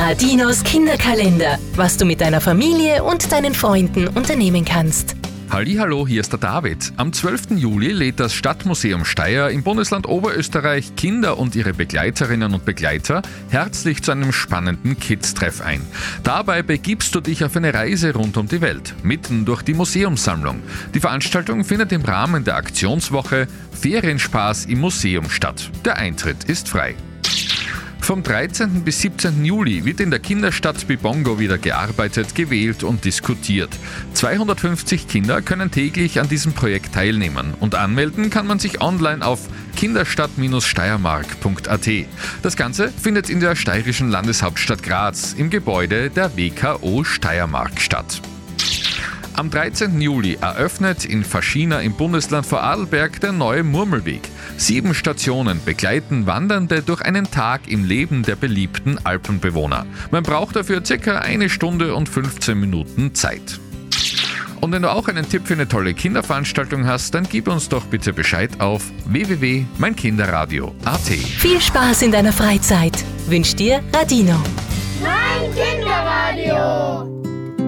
Radinos Kinderkalender, was du mit deiner Familie und deinen Freunden unternehmen kannst. Hallihallo, hier ist der David. Am 12. Juli lädt das Stadtmuseum Steyr im Bundesland Oberösterreich Kinder und ihre Begleiterinnen und Begleiter herzlich zu einem spannenden Kids-Treff ein. Dabei begibst du dich auf eine Reise rund um die Welt, mitten durch die Museumssammlung. Die Veranstaltung findet im Rahmen der Aktionswoche Ferienspaß im Museum statt. Der Eintritt ist frei. Vom 13. bis 17. Juli wird in der Kinderstadt Bibongo wieder gearbeitet, gewählt und diskutiert. 250 Kinder können täglich an diesem Projekt teilnehmen und anmelden kann man sich online auf kinderstadt-steiermark.at. Das Ganze findet in der steirischen Landeshauptstadt Graz im Gebäude der WKO Steiermark statt. Am 13. Juli eröffnet in Faschina im Bundesland Vorarlberg der neue Murmelweg. 7 Stationen begleiten Wandernde durch einen Tag im Leben der beliebten Alpenbewohner. Man braucht dafür ca. 1 Stunde und 15 Minuten Zeit. Und wenn du auch einen Tipp für eine tolle Kinderveranstaltung hast, dann gib uns doch bitte Bescheid auf www.meinkinderradio.at. Viel Spaß in deiner Freizeit wünscht dir Radino. Mein Kinderradio.